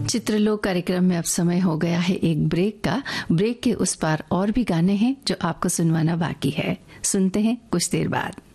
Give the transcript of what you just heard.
चित्रलोक कार्यक्रम में अब समय हो गया है एक ब्रेक का। ब्रेक के उस पार और भी गाने हैं जो आपको सुनवाना बाकी है। सुनते हैं कुछ देर बाद।